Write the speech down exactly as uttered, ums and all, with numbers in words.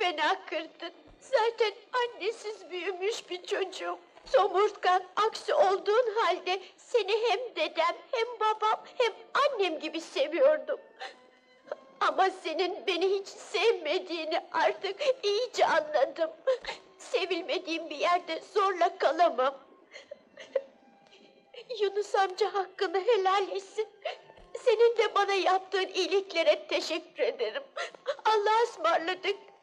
fena kırdın. Zaten annesiz büyümüş bir çocuğum. Somurtkan, aksi olduğun halde seni hem dedem, hem babam, hem annem gibi seviyordum. Ama senin beni hiç sevmediğini artık iyice anladım. Sevilmediğim bir yerde zorla kalamam. Yunus amca hakkını helal etsin. Senin de bana yaptığın iyiliklere teşekkür ederim. Allah'a ısmarladık.